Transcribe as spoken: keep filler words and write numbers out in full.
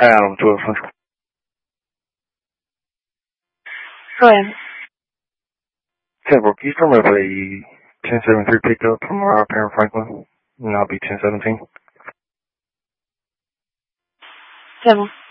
Adam, twelve Central. Go ahead. Temple, can you start me up a ten seventy-three pickup from our parent Franklin? And I'll be ten seventeen. Temple.